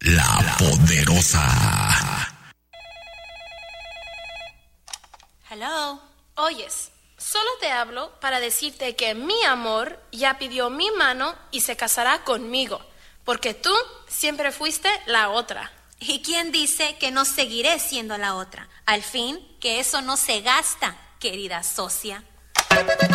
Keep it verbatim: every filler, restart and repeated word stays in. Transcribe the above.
La Poderosa. Hello. Oyes, solo te hablo para decirte que mi amor ya pidió mi mano y se casará conmigo, porque tú siempre fuiste la otra. ¿Y quién dice que no seguiré siendo la otra? Al fin, que eso no se gasta, querida socia.